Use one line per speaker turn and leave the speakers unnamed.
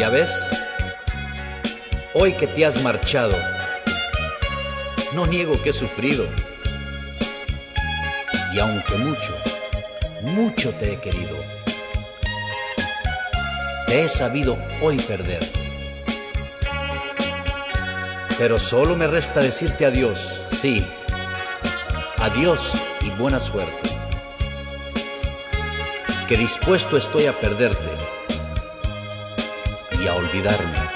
¿Ya ves? Hoy que te has marchado, no niego que he sufrido. Y aunque mucho, mucho te he querido, te he sabido hoy perder. Pero solo me resta decirte adiós, sí, adiós y buena suerte, que dispuesto estoy a perderte y a olvidarme.